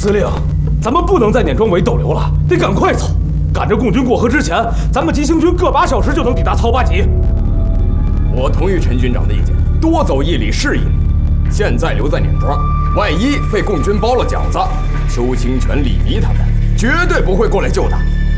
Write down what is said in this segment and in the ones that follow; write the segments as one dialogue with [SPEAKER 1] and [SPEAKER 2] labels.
[SPEAKER 1] 司令，咱们不能在碾庄围逗留了，得赶快走，赶着共军过河之前，咱们急行军各8小时就能抵达曹八集。
[SPEAKER 2] 我同意陈军长的意见，多走1里是1里。现在留在碾庄，万一被共军包了饺子，邱清泉、李弥他们绝对不会过来救的。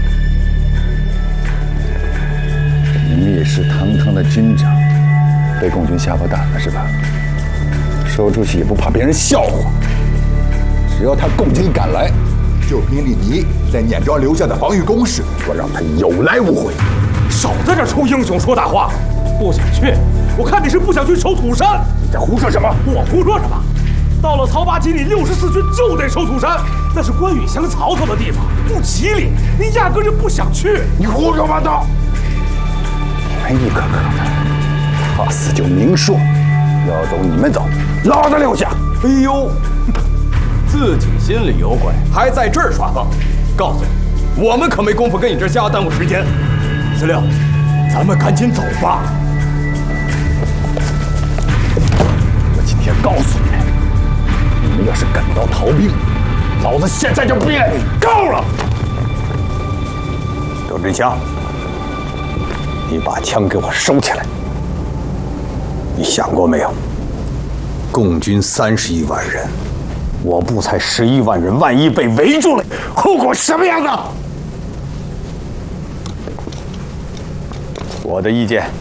[SPEAKER 3] 你蔑视堂堂的军长，被共军吓破胆了是吧？说出去也不怕别人笑话。只要他共军赶来，就凭李弥在碾庄留下的防御工事，我让他有来无回。
[SPEAKER 1] 少在这抽英雄说大话，不想去？我看你是不想去守土山。
[SPEAKER 3] 你在胡说什么？
[SPEAKER 1] 我胡说什么？到了曹八集，你64军就得守土山，那是关羽降曹操的地方，不吉利。你压根就不想去。
[SPEAKER 3] 你胡说八道！你们一个个的，怕死就明说，要走你们走，老子留下。
[SPEAKER 2] 哎呦，自己心里有鬼，还在这儿耍横。告诉你，我们可没工夫跟你这瞎耽误时间。司令，咱们赶紧走吧。
[SPEAKER 3] 我今天告诉你们，你们要是敢刀逃兵，老子现在就毙你！够了！周振祥，你把枪给我收起来。你想过没有？共军31万人，我部才11万人，万一被围住了，后果什么样子？我的意见，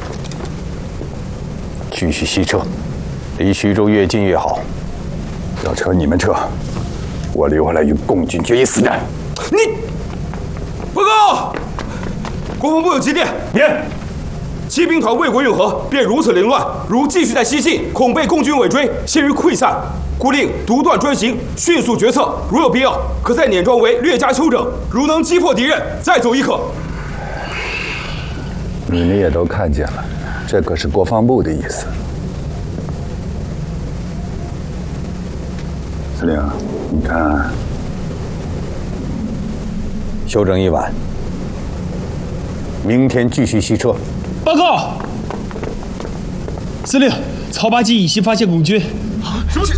[SPEAKER 3] 继续西撤，离徐州越近越好。要撤你们撤，我留下来与共军决一死战。
[SPEAKER 2] 你，报告，国防部有急电，
[SPEAKER 3] 别。
[SPEAKER 2] 骑兵团为国运河，便如此凌乱，如继续在西进，恐被共军尾追，陷于溃散。故令独断专行，迅速决策，如有必要，可在碾庄围略加休整。如能击破敌人，再走亦可。
[SPEAKER 3] 你们也都看见了，这可是国防部的意思。司令，你看，休整一晚，明天继续西撤。
[SPEAKER 4] 报告，司令，曹八集以西发现共军。
[SPEAKER 2] 什么？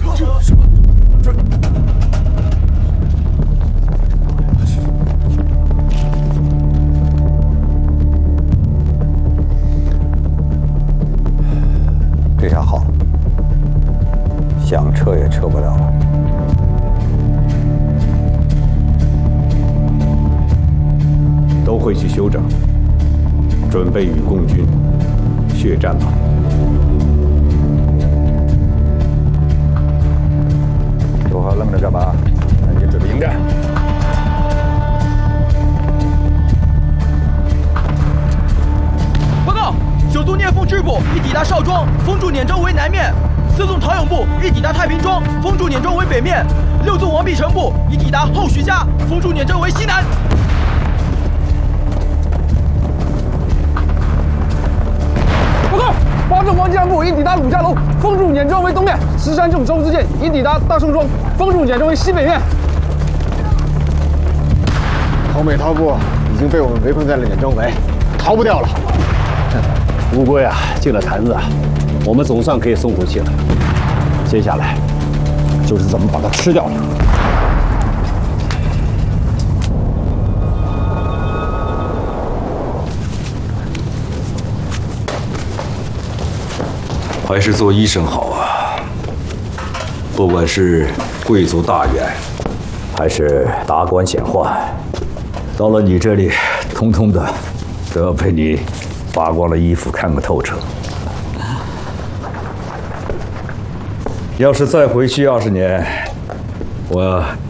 [SPEAKER 3] 这下好，想撤也撤不了了。都会去休整，准备与共军血战吧。说话愣着干嘛？赶紧准备迎战！
[SPEAKER 5] 报告，9纵聂凤支部已抵达邵庄，封住碾庄围南面；4纵陶勇部已抵达太平庄，封住碾庄围北面；6纵王必成部已抵达后徐家，封住碾庄围西南。
[SPEAKER 6] 报告，8纵王将部已抵达鲁家楼，封住碾庄围东面；13纵周自健已抵达大宋庄，封住碾庄围西北面。
[SPEAKER 7] 陶美陶部已经被我们围困在了碾庄围，逃不掉了。
[SPEAKER 8] 乌龟啊，进了坛子，我们总算可以松口气了。接下来就是怎么把它吃掉了。
[SPEAKER 9] 还是做医生好啊！不管是贵族大员，还是达官显宦，到了你这里，通通的都要被你扒光了衣服看个透彻。要是再回去20年，我